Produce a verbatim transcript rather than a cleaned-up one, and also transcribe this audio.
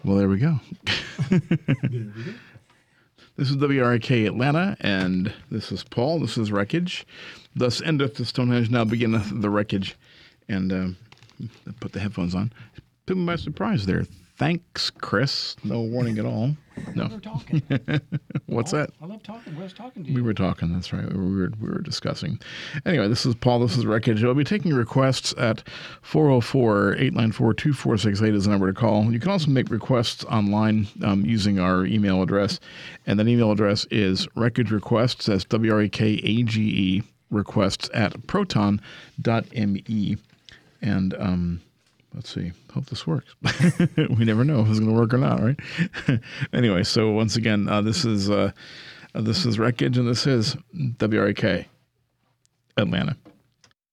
Well, there we go. There we go. This is W R I K Atlanta, and this is Paul. This is Wreckage. Thus endeth the Stonehenge, now beginneth the wreckage. And um, put the headphones on. Took me by surprise there. Thanks, Chris. No warning at all. No. We were talking. What's Oh, that? I love talking. We was talking to you. We were talking. That's right. We were we were discussing. Anyway, this is Paul. This is Wreckage. I'll be taking requests at four oh four, eight nine four, two four six eight is the number to call. You can also make requests online um, using our email address, and that email address is wreckage requests. That's W R E K A G E requests at proton dot me. And um, let's see. Hope this works. We never know if it's going to work or not, right? Anyway, so once again, uh, this is uh, uh, this is Wreckage, and this is W R A K Atlanta.